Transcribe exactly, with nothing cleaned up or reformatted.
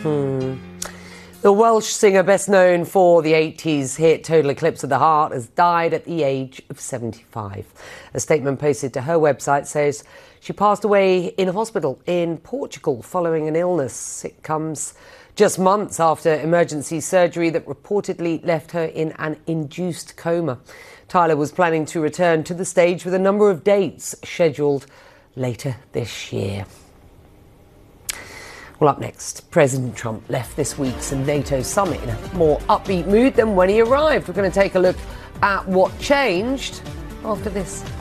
Hmm. The Welsh singer, best known for the eighties hit Total Eclipse of the Heart, has died at the age of seventy-five. A statement posted to her website says she passed away in a hospital in Portugal following an illness. It comes just months after emergency surgery that reportedly left her in an induced coma. Tyler was planning to return to the stage with a number of dates scheduled later this year. Well, up next, President Trump left this week's NATO summit in a more upbeat mood than when he arrived. We're going to take a look at what changed after this.